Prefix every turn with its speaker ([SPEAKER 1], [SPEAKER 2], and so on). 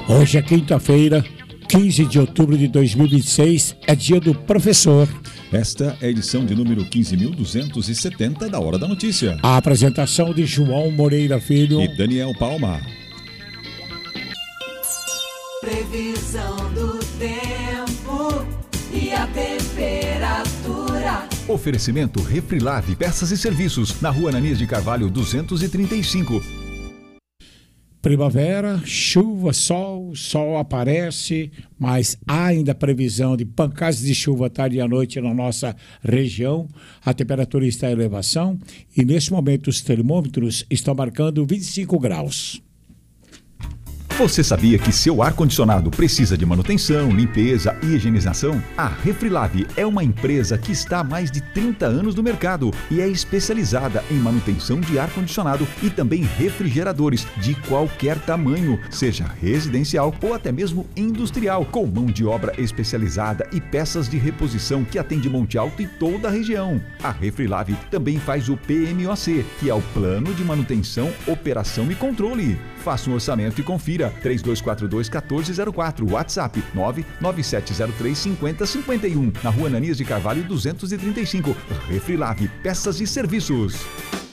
[SPEAKER 1] Hoje é quinta-feira, 15 de outubro de 2026, é dia do professor.
[SPEAKER 2] Esta é a edição de número 15.270 da Hora da Notícia.
[SPEAKER 1] A apresentação de João Moreira Filho
[SPEAKER 2] e Daniel Palma.
[SPEAKER 3] Previsão do tempo e a temperatura.
[SPEAKER 4] Oferecimento Refrilave Peças e Serviços, na Rua Ananias de Carvalho 235.
[SPEAKER 1] Primavera, chuva, sol aparece, mas há ainda previsão de pancadas de chuva tarde e à noite na nossa região. A temperatura está em elevação e neste momento os termômetros estão marcando 25 graus.
[SPEAKER 4] Você sabia que seu ar-condicionado precisa de manutenção, limpeza e higienização? A Refrilave é uma empresa que está há mais de 30 anos no mercado e é especializada em manutenção de ar-condicionado e também refrigeradores de qualquer tamanho, seja residencial ou até mesmo industrial, com mão de obra especializada e peças de reposição que atende Monte Alto e toda a região. A Refrilave também faz o PMOC, que é o Plano de Manutenção, Operação e Controle. Faça um orçamento e confira. 3242-1404, WhatsApp 99703-5051, na Rua Ananias de Carvalho 235. Refrilave Peças e Serviços.